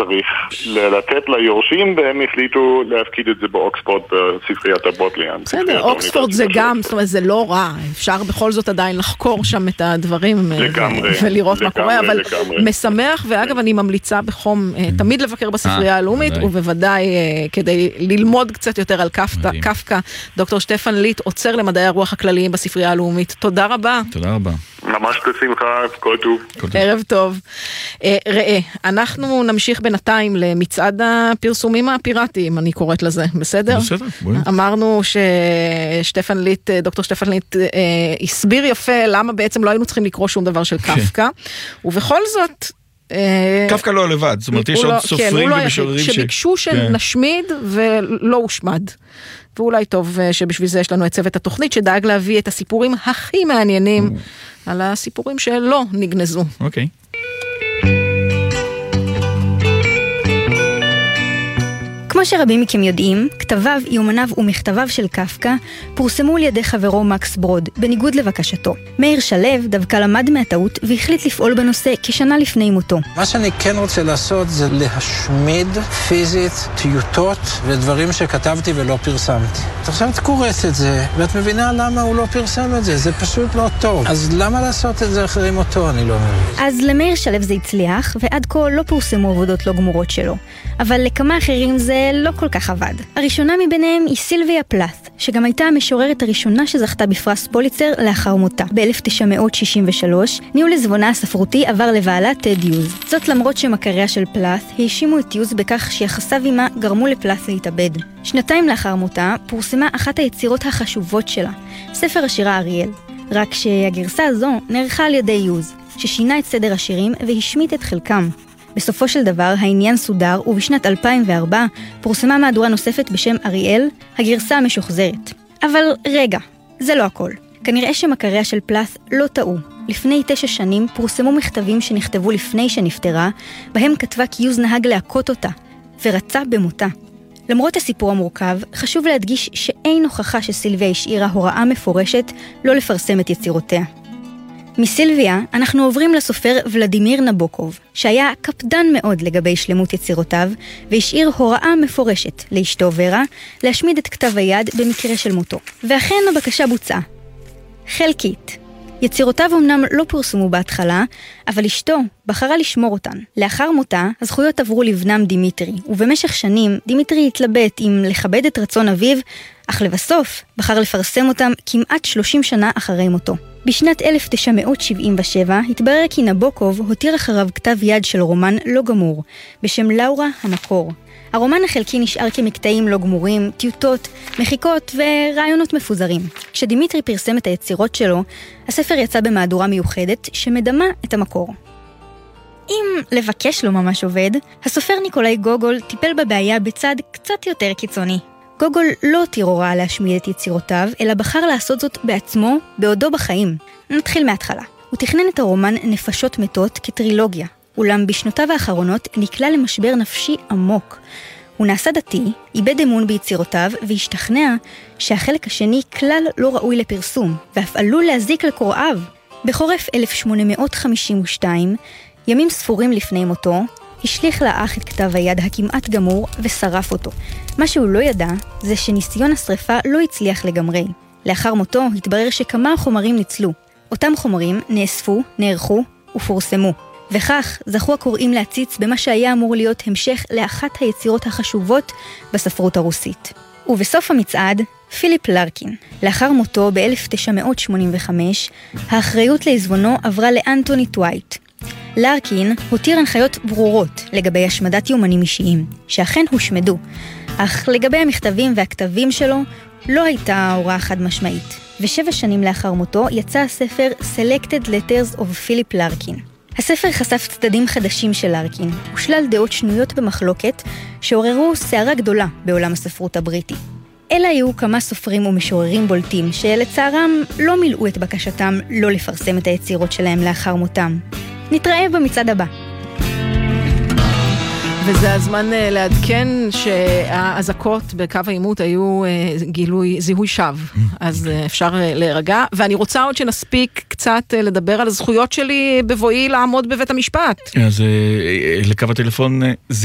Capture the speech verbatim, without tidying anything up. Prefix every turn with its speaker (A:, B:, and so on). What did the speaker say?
A: צריך לתת ליורשים, והם החליטו להפקיד את זה באוקספורד בספריית הבוטליאן.
B: בסדר, אוקספורד זה גם, זאת אומרת, זה לא רע, אפשר בכל זאת עדיין לחקור שם את הדברים ולראות מה קורה, אבל משמח, ואגב אני ממליצה בחום תמיד לבקר בספרייה הלאומית, ובוודאי כדי ללמוד קצת יותר על קפקא, דוקטור שטפן ליט, עוצר למדעי הרוח הכלליים בספרייה הלאומית. תודה רבה.
C: תודה רבה.
A: ממש בשמחה, כל טוב.
B: ערב טוב. ראה, אנחנו נמשיך בינתיים למצעד הפרסומים הפיראטיים, אני קוראת לזה, בסדר?
C: בסדר, בואי.
B: אמרנו ששטפן ליט, דוקטור שטפן ליט, הסביר יפה למה בעצם לא היינו צריכים לקרוא שום דבר של קפקא, ובכל זאת,
C: קפקא לא לבד, זאת אומרת, יש עוד סופרים ומשוררים
B: שביקשו שנשמיד ולא הושמד. ואולי טוב שבשביל זה יש לנו את צוות התוכנית שדאג להביא את הסיפורים הכי מעניינים על הסיפורים שלא נגנזו.
C: אוקיי.
D: כמו שרבים מכם יודעים, כתביו, יומניו ומכתביו של קפקא פורסמו על ידי חברו מקס ברוד, בניגוד לבקשתו. מאיר שלו דווקא למד מהטעות והחליט לפעול בנושא כשנה לפני מותו.
E: מה שאני כן רוצה לעשות זה להשמיד פיזית טיוטות ודברים שכתבתי ולא פרסמתי. עכשיו את קוראת את זה, ואת מבינה למה הוא לא פרסם את זה, זה פשוט לא טוב. אז למה לעשות את זה אחרי מותו, אני לא מבין.
D: אז למאיר שלו זה הצליח, ועד כה לא פורסמו עבודות לא גמורות שלו. אבל לכמה אחרים זה לא כל כך עבד. הראשונה מביניהם היא סילביה פלאת', שגם הייתה המשוררת הראשונה שזכתה בפרס פוליצר לאחר מותה. ב-אלף תשע מאות שישים ושלוש, ניהול עזבונה הספרותי עבר לבעלה טד יוז. זאת למרות שמכריה של פלאת' האשימו את יוז בכך שיחסיו עימה גרמו לפלאת' להתאבד. שנתיים לאחר מותה פורסמה אחת היצירות החשובות שלה, ספר השירה אריאל. רק שהגרסה הזו נערכה על ידי יוז, ששינה את סדר השירים והשמיט את חלקם. בסופו של דבר העניין סודר, ובשנת אלפיים וארבע פורסמה מהדורה נוספת בשם אריאל, הגרסה המשוחזרת. אבל רגע, זה לא הכל. כנראה שמכריה של פלאת' לא טעו. לפני תשע שנים פורסמו מכתבים שנכתבו לפני שנפטרה, בהם כתבה כי יוז נהג להכות אותה, ורצה במותה. למרות הסיפור המורכב, חשוב להדגיש שאין הוכחה שסילביה השאירה הוראה מפורשת לא לפרסם את יצירותיה. מסילביה אנחנו עוברים לסופר ולדימיר נבוקוב, שהיה קפדן מאוד לגבי שלמות יצירותיו, והשאיר הוראה מפורשת לאשתו ורה להשמיד את כתב היד במקרה של מותו. ואכן הבקשה בוצעה. חלקית. יצירותיו אמנם לא פורסמו בהתחלה, אבל אשתו בחרה לשמור אותן. לאחר מותה, הזכויות עברו לבנם דימיטרי, ובמשך שנים דימיטרי התלבט אם לכבד את רצון אביו, אך לבסוף בחר לפרסם אותם כמעט שלושים שנה אחרי מותו. בשנת אלף תשע מאות שבעים ושבע התברר כי נבוקוב הותיר אחריו כתב יד של רומן לא גמור, בשם לאורה המקור. הרומן החלקי נשאר כמקטעים לא גמורים, טיוטות, מחיקות ורעיונות מפוזרים. כשדימיטרי פרסם את היצירות שלו, הספר יצא במהדורה מיוחדת שמדמה את המקור. אם לבקש לו ממש עובד, הסופר ניקולאי גוגול טיפל בבעיה בצד קצת יותר קיצוני. גוגול לא הותיר הוראה להשמיד את יצירותיו, אלא בחר לעשות זאת בעצמו, בעודו בחיים. נתחיל מההתחלה. הוא תכנן את הרומן נפשות מתות כטרילוגיה, אולם בשנותיו האחרונות נקלע למשבר נפשי עמוק. הוא נעשה דתי, איבד אמון ביצירותיו, והשתכנע שהחלק השני כלל לא ראוי לפרסום, ואף עלול להזיק לקוראיו. בחורף אלף שמונה מאות חמישים ושתיים, ימים ספורים לפני מותו, השליך לאח את כתב היד הכמעט גמור ושרף אותו. מה שהוא לא ידע זה שניסיון השריפה לא הצליח לגמרי. לאחר מותו התברר שכמה חומרים ניצלו. אותם חומרים נאספו, נערכו ופורסמו. וכך זכו הקוראים להציץ במה שהיה אמור להיות המשך לאחת היצירות החשובות בספרות הרוסית. ובסוף המצעד, פיליפ לרקין. לאחר מותו ב-אלף תשע מאות שמונים וחמש, האחריות לעזבונו עברה לאנטוני טווייט. לרקין הותיר הנחיות ברורות לגבי השמדת יומנים אישיים, שאכן הושמדו, אך לגבי המכתבים והכתבים שלו לא הייתה הוראה חד משמעית. ושבע שנים לאחר מותו יצא הספר Selected Letters of Philip Larkin. הספר חשף צדדים חדשים של לרקין, ושלל דעות שנויות במחלוקת שעוררו סערה גדולה בעולם הספרות הבריטי. אלה היו כמה סופרים ומשוררים בולטים שלצערם לא מילאו את בקשתם לא לפרסם את היצירות שלהם לאחר מותם. נתראה במצעד הבא.
B: וזה הזמן לעדכן שהאזעקות בקו העימות היו גילוי, זיהוי שווא. אז אפשר להירגע. ואני רוצה עוד שנספיק קצת לדבר על הזכויות שלי בבואי לעמוד בבית המשפט.
C: אז לקו הטלפון